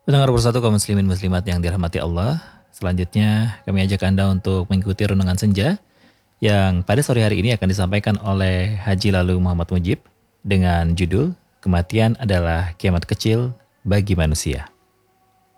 Pendengar bersatu kaum muslimin muslimat yang dirahmati Allah. Selanjutnya kami ajak Anda untuk mengikuti renungan senja yang pada sore hari ini akan disampaikan oleh Haji Lalu Muhammad Mujib dengan judul Kematian adalah Kiamat Kecil bagi Manusia.